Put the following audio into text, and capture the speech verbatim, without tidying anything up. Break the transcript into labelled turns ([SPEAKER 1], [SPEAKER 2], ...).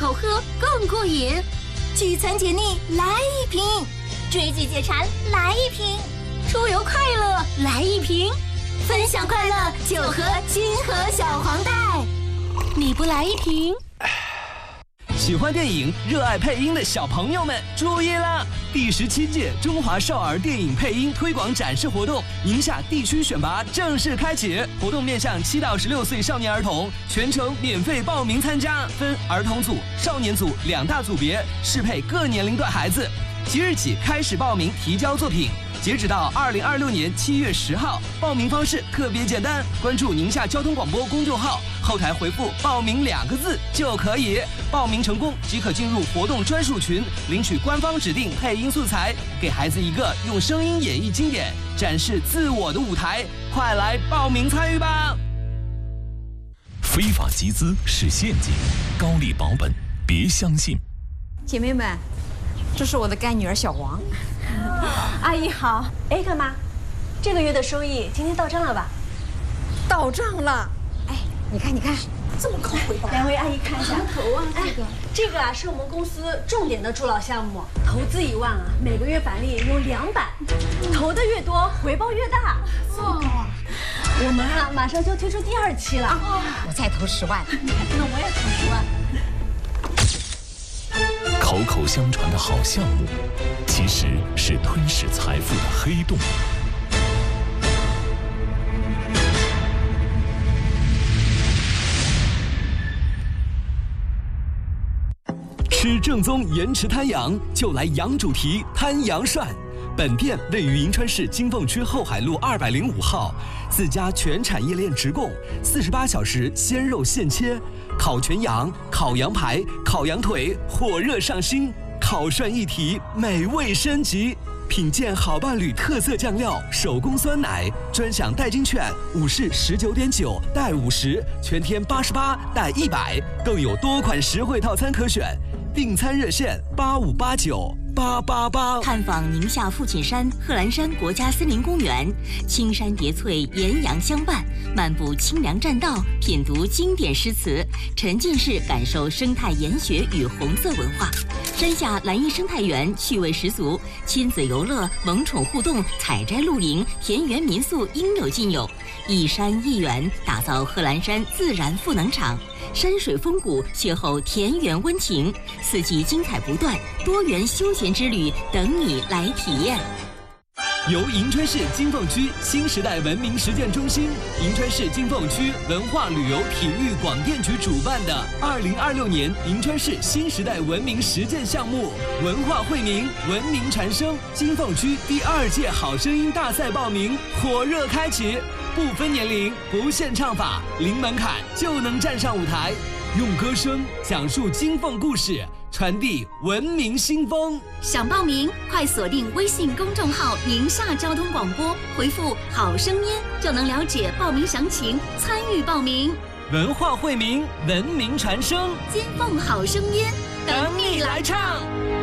[SPEAKER 1] 好喝更过瘾。
[SPEAKER 2] 聚餐解腻来一瓶，追剧解馋来一瓶，
[SPEAKER 1] 出游快乐来一瓶，
[SPEAKER 2] 分享快乐就喝金河小黄袋。
[SPEAKER 1] 你不来一瓶？
[SPEAKER 3] 喜欢电影、热爱配音的小朋友们注意了！第十七届中华少儿电影配音推广展示活动宁夏地区选拔正式开启，活动面向七到十六岁少年儿童，全程免费报名参加，分儿童组、少年组两大组别，适配各年龄段孩子。即日起开始报名提交作品，截止到二零二六年七月十号。报名方式特别简单，关注宁夏交通广播公众号，后台回复“报名”两个字就可以。报名成功即可进入活动专属群，领取官方指定配音素材，给孩子一个用声音演绎经典、展示自我的舞台。快来报名参与吧！
[SPEAKER 4] 非法集资是陷阱，高利保本别相信。
[SPEAKER 5] 姐妹们，这是我的干女儿小王。
[SPEAKER 6] 阿姨好。哎，干妈，这个月的收益今天到账了吧？
[SPEAKER 5] 到账了。哎，你看，你看，这么高回报。
[SPEAKER 6] 两位阿姨看一下。
[SPEAKER 5] 头啊，这个、
[SPEAKER 6] 哎，这个啊是我们公司重点的助老项目，投资一万啊，每个月返利有两百，投的越多，回报越大。
[SPEAKER 5] 这么高啊！
[SPEAKER 6] 我们啊马上就推出第二期了。
[SPEAKER 5] 哦，我再投十万。
[SPEAKER 6] 那我也投十万。
[SPEAKER 4] 口口相传的好项目，其实是吞噬财富的黑洞。
[SPEAKER 3] 吃正宗盐池滩羊，就来羊主题滩羊涮。本店位于银川市金凤区后海路二百零五号，自家全产业链直供，四十八小时鲜肉现切，烤全羊、烤羊排、烤羊腿，火热上新，烤涮一体，美味升级。品鉴好伴侣特色酱料，手工酸奶，专享代金券，五式十九点九带五十，全天八十八带一百，更有多款实惠套餐可选。订餐热线八五八九八八八。
[SPEAKER 2] 探访宁夏父亲山贺兰山国家森林公园，青山叠翠，岩阳相伴，漫步清凉栈道，品读经典诗词，沉浸式感受生态研学与红色文化。山下蓝荫生态园趣味十足，亲子游乐、萌宠互动、采摘露营、田园民宿应有尽有。一山一园，打造贺兰山自然赋能场，山水风谷，邂逅田园温情，四季精彩不断，多元休闲之旅等你来体验。
[SPEAKER 3] 由银川市金凤区新时代文明实践中心、银川市金凤区文化旅游体育广电局主办的二零二六年银川市新时代文明实践项目“文化惠民，文明传声”金凤区第二届好声音大赛报名火热开启，不分年龄，不限唱法，零门槛就能站上舞台，用歌声讲述金凤故事，传递文明新风。
[SPEAKER 1] 想报名，快锁定微信公众号“宁夏交通广播”，回复“好声音”就能了解报名详情，参与报名。
[SPEAKER 3] 文化惠民，文明传声，
[SPEAKER 1] 金凤好声音，
[SPEAKER 3] 等你来唱。